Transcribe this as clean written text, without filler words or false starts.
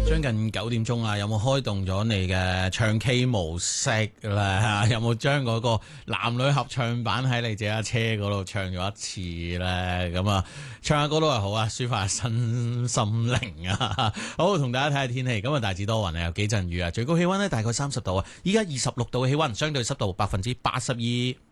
將近9點鐘啦，有冇開動咗你嘅唱 K 模式咧？有冇將嗰個男女合唱版喺你自己架車嗰度唱咗一次咧？咁啊，唱下歌都係好啊，抒發下身心靈啊！好，同大家睇下天氣。今日大致多雲啊，有幾陣雨啊，最高氣溫咧大概30度啊，依家26度嘅氣溫，相對濕度82%。